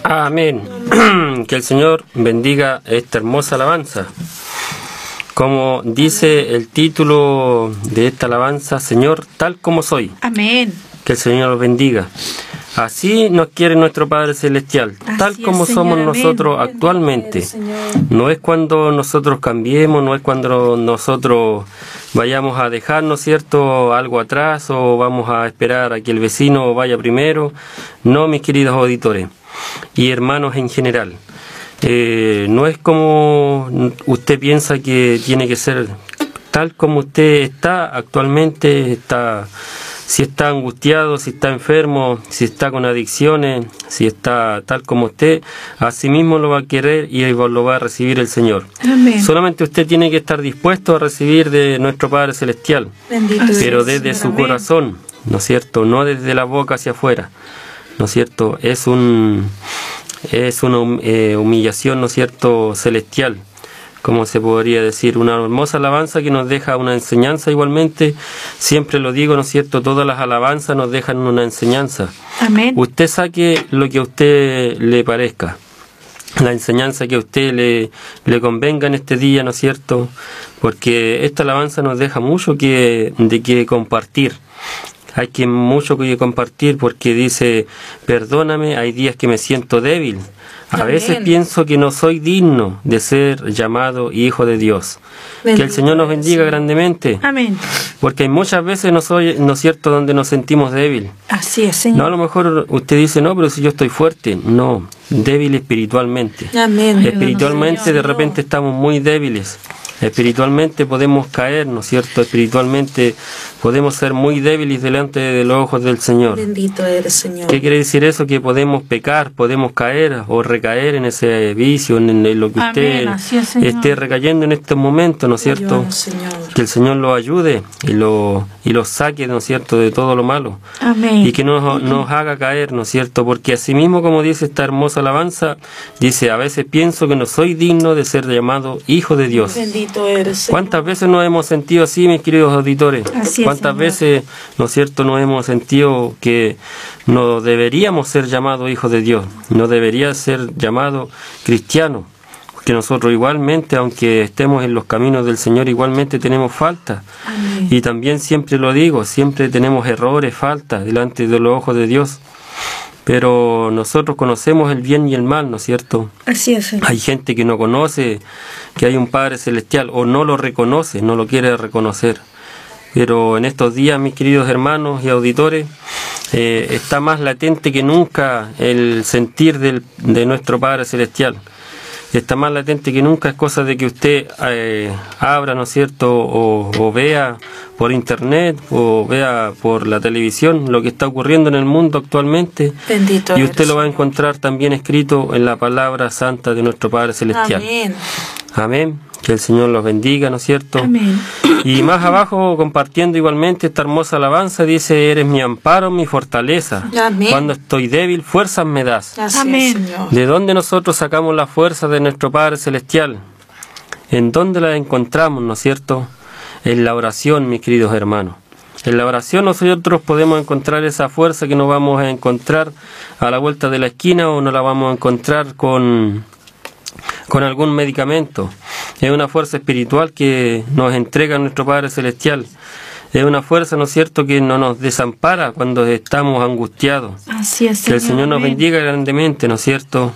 Amén. Que el Señor bendiga esta hermosa alabanza. Como dice el título de esta alabanza, Señor, tal como soy. Amén. Que el Señor los bendiga. Así nos quiere nuestro Padre Celestial, tal como somos nosotros actualmente. No es cuando nosotros cambiemos, no es cuando nosotros vayamos a dejar, ¿no es cierto?, algo atrás o vamos a esperar a que el vecino vaya primero. No, mis queridos auditores y hermanos en general. No es como usted piensa que tiene que ser, tal como usted está actualmente, si está angustiado, si está enfermo, si está con adicciones, si está tal como usted, así mismo lo va a querer y lo va a recibir el Señor. Amén. Solamente usted tiene que estar dispuesto a recibir de nuestro Padre Celestial, pero desde su corazón, ¿no es cierto?, no desde la boca hacia afuera, ¿no es cierto? Es una humillación, ¿no es cierto?, celestial, como se podría decir, una hermosa alabanza que nos deja una enseñanza igualmente. Siempre lo digo, ¿no es cierto?, todas las alabanzas nos dejan una enseñanza. Amén. Usted saque lo que a usted le parezca, la enseñanza que a usted le convenga en este día, ¿no es cierto?, porque esta alabanza nos deja mucho de que compartir. Hay mucho que compartir, porque dice, perdóname, hay días que me siento débil. A veces pienso que no soy digno de ser llamado hijo de Dios. Que el Señor nos bendiga grandemente. Amén. Porque hay muchas veces, ¿no es cierto?, donde nos sentimos débil. Así es, Señor. No, a lo mejor usted dice, no, pero si yo estoy fuerte. No, débil espiritualmente. Amén. Espiritualmente de repente estamos muy débiles. Espiritualmente podemos caer, ¿no es cierto? Espiritualmente podemos ser muy débiles delante de los ojos del Señor. Bendito eres, Señor. ¿Qué quiere decir eso? Que podemos pecar, podemos caer o recaer en ese vicio, en lo que usted esté recayendo en este momento, ¿no es cierto? Que el Señor lo ayude y lo saque, ¿no es cierto?, de todo lo malo. Amén. Y que nos haga caer, ¿no es cierto? Porque así mismo, como dice esta hermosa alabanza, dice, a veces pienso que no soy digno de ser llamado hijo de Dios. Bendito eres, Señor. ¿Cuántas veces nos hemos sentido así, mis queridos auditores? Así es, ¿Cuántas Señor. veces, ¿no es cierto?, nos hemos sentido que no deberíamos ser llamados hijos de Dios, no debería ser llamado cristiano? Porque nosotros igualmente, aunque estemos en los caminos del Señor, igualmente tenemos faltas. Amén. Y también siempre lo digo, siempre tenemos errores, faltas delante de los ojos de Dios. Pero nosotros conocemos el bien y el mal, ¿no es cierto? Así es, Señor. Hay gente que no conoce que hay un Padre Celestial o no lo reconoce, no lo quiere reconocer. Pero en estos días, mis queridos hermanos y auditores, está más latente que nunca el sentir de nuestro Padre Celestial. Está más latente que nunca, es cosa de que usted abra, ¿no es cierto?, o vea por internet o vea por la televisión lo que está ocurriendo en el mundo actualmente. Bendito y usted eres. lo va a encontrar también escrito en la palabra santa de nuestro Padre Celestial. Amén. Amén. Que el Señor los bendiga, ¿no es cierto? Amén. Y más abajo, compartiendo igualmente esta hermosa alabanza, dice, eres mi amparo, mi fortaleza. Amén. Cuando estoy débil, fuerzas me das. Así es, Señor. ¿De dónde nosotros sacamos la fuerza de nuestro Padre Celestial? ¿En dónde la encontramos, no es cierto? En la oración, mis queridos hermanos. En la oración nosotros podemos encontrar esa fuerza que no vamos a encontrar a la vuelta de la esquina o no la vamos a encontrar con algún medicamento. Es una fuerza espiritual que nos entrega nuestro Padre Celestial. Es una fuerza, ¿no es cierto?, que no nos desampara cuando estamos angustiados. Así es, Que el Señor nos Amén. bendiga grandemente, ¿no es cierto?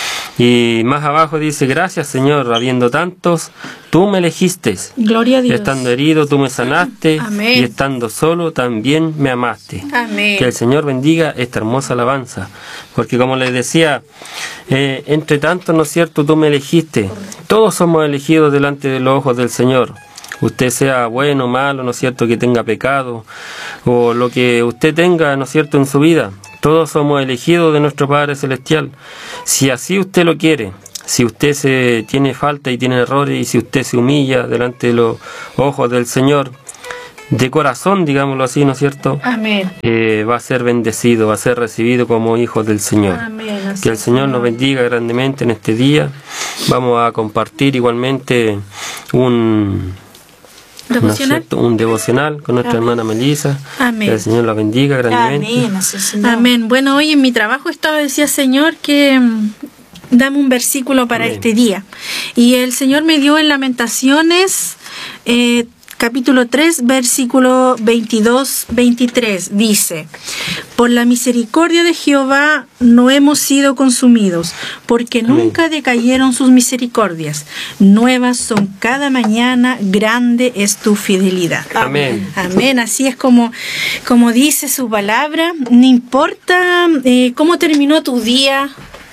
Y más abajo dice, gracias, Señor, habiendo tantos, tú me elegiste. Gloria a Dios. Estando herido, tú me sanaste. Amén. Y estando solo, también me amaste. Amén. Que el Señor bendiga esta hermosa alabanza. Porque como les decía, entre tantos, ¿no es cierto?, tú me elegiste. Todos somos elegidos delante de los ojos del Señor. Usted sea bueno, malo, ¿no es cierto?, que tenga pecado, o lo que usted tenga, ¿no es cierto?, en su vida. Todos somos elegidos de nuestro Padre Celestial. Si así usted lo quiere, si usted tiene falta y tiene errores, y si usted se humilla delante de los ojos del Señor, de corazón, digámoslo así, ¿no es cierto?, Amén. va a ser bendecido, va a ser recibido como hijo del Señor. Amén. Así Que el es, Señor nos bendiga grandemente en este día. Vamos a compartir igualmente ¿Devocional? Un devocional con nuestra hermana Melissa. Amén. Que el Señor la bendiga grandemente. Amén. Así, Señor. Amén. Bueno, hoy en mi trabajo decía Señor que dame un versículo para Amén. este día. Y el Señor me dio en Lamentaciones, capítulo 3, versículo 22-23. Dice: por la misericordia de Jehová no hemos sido consumidos, porque Amén. nunca decayeron sus misericordias. Nuevas son cada mañana, grande es tu fidelidad. Amén. Amén, así es como dice su palabra. No importa cómo terminó tu día,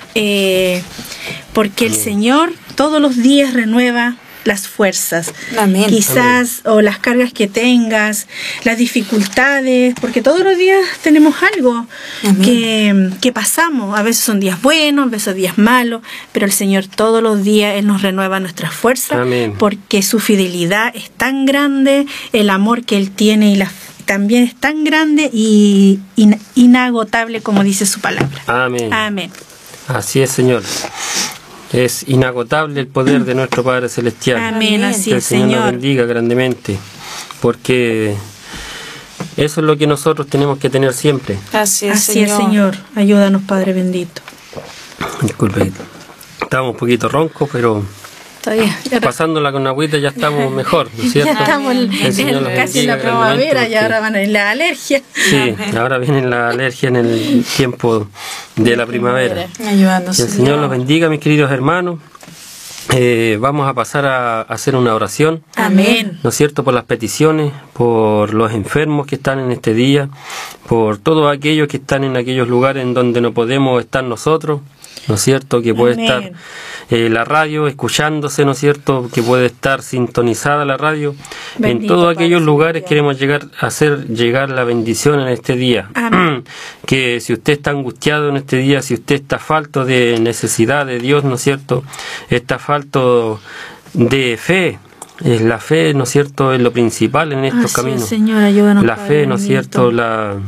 porque el Señor todos los días renueva las fuerzas. Amén. Quizás, o las cargas que tengas, las dificultades, porque todos los días tenemos algo que pasamos. A veces son días buenos, a veces días malos, pero el Señor todos los días Él nos renueva nuestras fuerzas. Amén. Porque su fidelidad es tan grande, el amor que Él tiene también es tan grande y inagotable, como dice su palabra. Amén. Amén. Así es, Señor. Es inagotable el poder de nuestro Padre Celestial. Amén, así Que el es, Señor nos Señor. bendiga grandemente, porque eso es lo que nosotros tenemos que tener siempre. Así es, Así es, Señor. Ayúdanos, Padre bendito. Disculpe, estamos un poquito roncos, pero Está bien. pasándola con agüita ya estamos mejor, ¿no es cierto? Ya estamos El Señor los casi en bendiga la primavera grandemente, y ahora van a ir las alergias. Sí, ahora viene la alergia en el tiempo de la primavera. Ayúdanos, Que el Señor los bendiga, mis queridos hermanos. Vamos a pasar a hacer una oración, Amén. ¿no es cierto?, por las peticiones, por los enfermos que están en este día, por todos aquellos que están en aquellos lugares en donde no podemos estar nosotros, ¿no es cierto?, que puede Amén. estar la radio escuchándose, ¿no es cierto?, que puede estar sintonizada la radio. En Bendito todos aquellos Padre lugares celestial. queremos hacer llegar la bendición en este día. Amén. Que si usted está angustiado en este día, si usted está falto de necesidad de Dios, ¿no es cierto?, está falto de fe. La fe, ¿no es cierto?, es lo principal en estos Así caminos. es, Señor, ayúdanos, La Padre fe, ¿no es bendito. cierto?,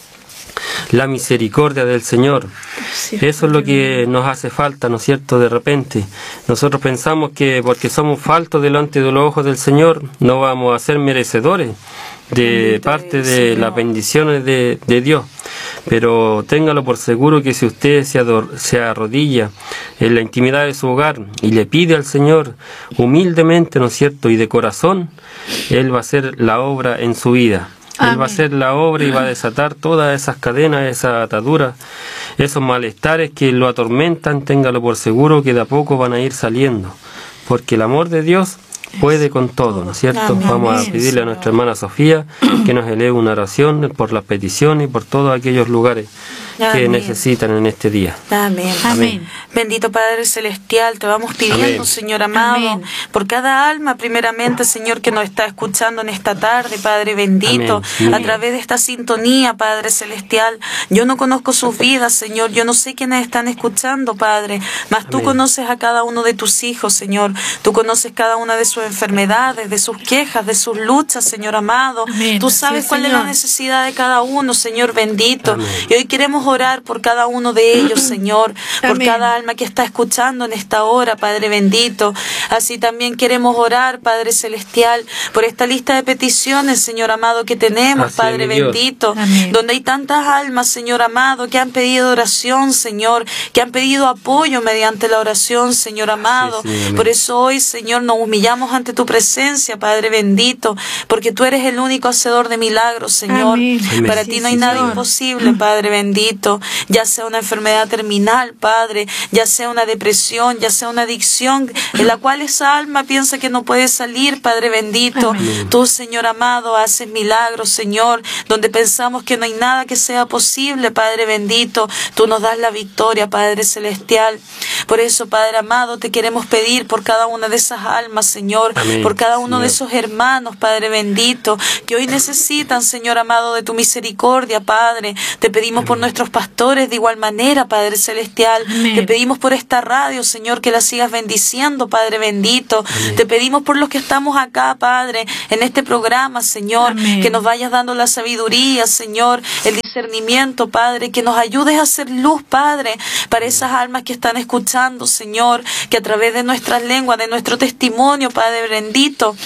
la misericordia del Señor. Sí, Eso es lo que nos hace falta, ¿no es cierto?, de repente. Nosotros pensamos que porque somos faltos delante de los ojos del Señor, no vamos a ser merecedores de Bendito parte es, de Señor. las bendiciones de Dios. Pero téngalo por seguro que si usted se arrodilla en la intimidad de su hogar y le pide al Señor humildemente, ¿no es cierto?, y de corazón, Él va a hacer la obra en su vida. Él va a Amén. hacer la obra y va a desatar todas esas cadenas, esas ataduras, esos malestares que lo atormentan. Téngalo por seguro que de a poco van a ir saliendo, porque el amor de Dios puede con todo, ¿no es cierto? Amén. Vamos a Amén, pedirle a Señor. nuestra hermana Sofía que nos eleve una oración por las peticiones y por todos aquellos lugares que Amén. necesitan en este día. Amén. Amén. Bendito Padre Celestial, te vamos pidiendo, Amén. Señor amado, Amén. por cada alma, primeramente, Señor, que nos está escuchando en esta tarde, Padre bendito, Amén. a través de esta sintonía, Padre Celestial. Yo no conozco sus vidas, Señor, yo no sé quiénes están escuchando, Padre, mas tú Amén. conoces a cada uno de tus hijos, Señor. Tú conoces cada una de sus enfermedades, de sus quejas, de sus luchas, Señor amado. Amén. Tú Así sabes es, cuál es Señor. la necesidad de cada uno, Señor bendito. Amén. Y hoy queremos orar por cada uno de ellos, Señor, por Amén. cada alma que está escuchando en esta hora, Padre bendito. Así también queremos orar, Padre celestial, por esta lista de peticiones, Señor amado, que tenemos, Así es, Padre mi Dios. bendito, Amén. donde hay tantas almas, Señor amado, que han pedido oración, Señor, que han pedido apoyo mediante la oración, Señor amado. Señor, amén. Por eso hoy, Señor, nos humillamos ante tu presencia, Padre bendito, porque tú eres el único hacedor de milagros, Señor. Amén. Amén. Para Sí, ti no hay sí, nada Señor. imposible, Padre bendito, ya sea una enfermedad terminal, Padre, ya sea una depresión, ya sea una adicción, en la cual esa alma piensa que no puede salir, Padre bendito. Amén. Tú, Señor amado, haces milagros, Señor, donde pensamos que no hay nada que sea posible, Padre bendito. Tú nos das la victoria, Padre celestial. Por eso, Padre amado, te queremos pedir por cada una de esas almas, Señor, Amén, por cada uno de Señor. esos hermanos, Padre bendito, que hoy necesitan, Señor amado, de tu misericordia, Padre. Te pedimos por nuestros pastores de igual manera, Padre celestial. Amén. Te pedimos por esta radio, Señor, que la sigas bendiciendo, Padre bendito. Amén. Te pedimos por los que estamos acá, Padre, en este programa, Señor, Amén. que nos vayas dando la sabiduría, Señor, el discernimiento, Padre, que nos ayudes a hacer luz, Padre, para esas almas que están escuchando, Señor, que a través de nuestras lenguas, de nuestro testimonio, Padre bendito,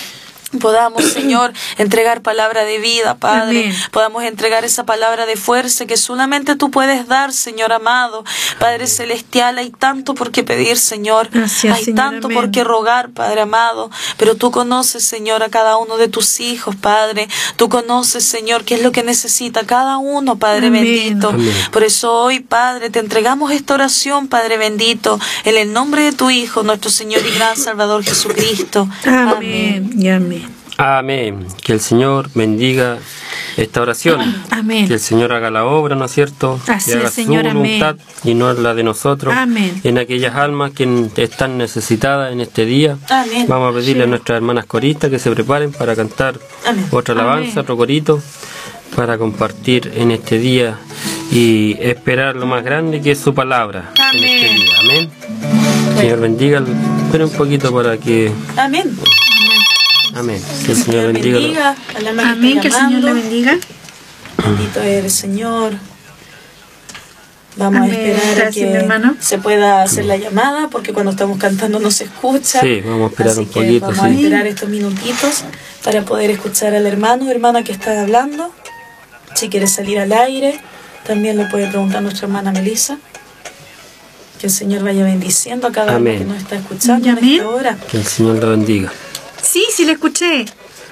podamos, Señor, entregar palabra de vida, Padre. Amén. Podamos entregar esa palabra de fuerza que solamente tú puedes dar, Señor amado. Padre celestial, hay tanto por qué pedir, Señor. Gracias, hay Señor, tanto amén. por qué rogar, Padre amado. Pero tú conoces, Señor, a cada uno de tus hijos, Padre. Tú conoces, Señor, qué es lo que necesita cada uno, Padre Amén. bendito. Amén. Por eso hoy, Padre, te entregamos esta oración, Padre bendito, en el nombre de tu Hijo, nuestro Señor y gran Salvador Jesucristo. Amén. Y amén. Amén. Que el Señor bendiga esta oración. Amén. Que el Señor haga la obra, ¿no es cierto? Así Que haga es, Señor, su amén. voluntad y no la de nosotros. Amén. En aquellas almas que están necesitadas en este día. Amén. Vamos a pedirle a nuestras hermanas coristas que se preparen para cantar Amén. otra alabanza, Amén. otro corito, para compartir en este día y esperar lo más grande que es su palabra en este Amén. día. Amén. Señor bendiga. Espera un poquito para que... Amén. Amén. Que el Señor bendiga. al alma que Amén. está Que el Señor le llamando. bendiga. Bendito eres, Señor. Vamos Amén. a esperar a Gracias, mi que hermano. se pueda hacer la llamada, porque cuando estamos cantando no se escucha. Sí, vamos a esperar Así un que poquito, vamos a sí. esperar estos minutitos para poder escuchar al hermano o hermana que está hablando. Si quiere salir al aire, también le puede preguntar a nuestra hermana Melissa. Que el Señor vaya bendiciendo a cada uno Amén. que nos está escuchando en Amén. esta hora. Que el Señor la bendiga. Sí, sí, le escuché.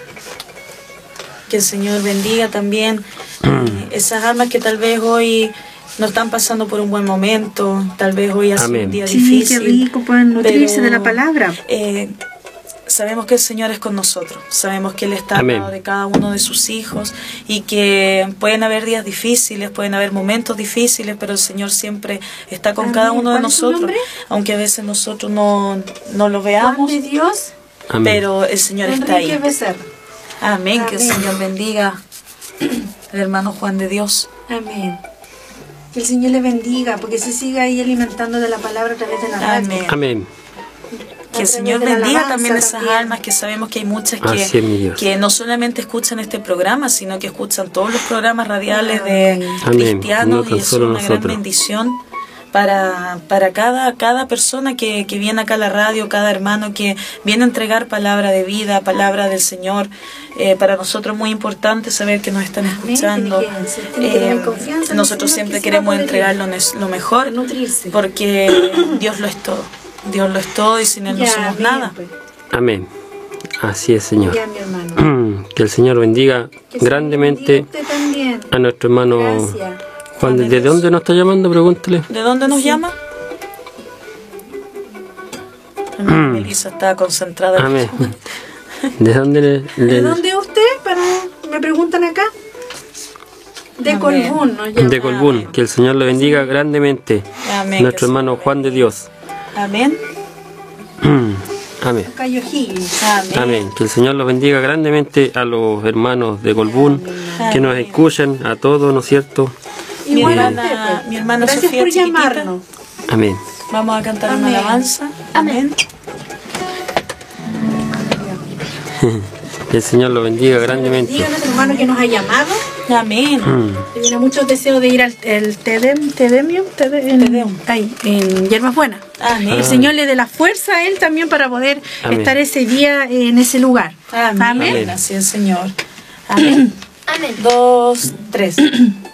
Que el Señor bendiga también esas almas que tal vez hoy no están pasando por un buen momento, tal vez hoy hace Amén. un día Sí, difícil. qué rico pueden nutrirse pero, de la palabra. Sabemos que el Señor es con nosotros, sabemos que Él está al Amén. lado de cada uno de sus hijos y que pueden haber días difíciles, pueden haber momentos difíciles, pero el Señor siempre está con Amén. cada uno de ¿Cuál es su nosotros, nombre? aunque a veces nosotros no lo veamos, Juan de Dios. Amén. pero el Señor está ahí. Enrique Becerra. Amén, que el Amén. Señor bendiga al hermano Juan de Dios. Amén. Que el Señor le bendiga, porque se siga ahí alimentando de la palabra a través de la radio. Amén. Amén. Que el Señor de la bendiga alabanza también esas también. almas, que sabemos que hay muchas Así es, mi Dios. que no solamente escuchan este programa, sino que escuchan todos los programas radiales de Amén. cristianos, No tan y es solo una gran nosotros. bendición para cada persona que viene acá a la radio, cada hermano que viene a entregar palabra de vida, palabra del Señor. Para nosotros es muy importante saber que nos están escuchando. Tiene que tener confianza en el Nosotros Señor, siempre que se va a queremos poder entregar ir. lo mejor, Nutrirse. porque Dios lo es todo. Dios lo es todo y sin Él no Ya, somos amén, nada. pues. Amén. Así es, Señor. Ya, mi hermano. Que el Señor bendiga Que el Señor grandemente bendiga a usted también. a nuestro hermano Gracias. Juan. ¿Desde dónde nos está llamando? Pregúntele. ¿De dónde nos llama? Melissa está concentrada. Amén. ¿De dónde ¿De dónde es usted? ¿Me preguntan acá? De Amén. Colbún, ¿no? De Colbún. Que el Señor le bendiga grandemente. Amén. Nuestro Que hermano se Juan de Dios. Amén. Amén. Cayo Higgins. Amén. Amén. Que el Señor los bendiga grandemente a los hermanos de Colbún que nos escuchan, a todos, ¿no es cierto? Mi Igual a hermana, usted, pues. mi hermana Gracias Sofía por chiquitita. llamarnos. Amén. Vamos a cantar una Amén. alabanza. Amén. Que el Señor los bendiga grandemente. Diga a nuestro hermano que nos ha llamado. Amén. Que tiene muchos deseos de ir al Tedemium, en Yerbas Buenas. Amén. El Señor le dé la fuerza a él también para poder Amén. estar ese día en ese lugar. Amén. Amén. Así es, Señor. Amén. Amén. 2, 3.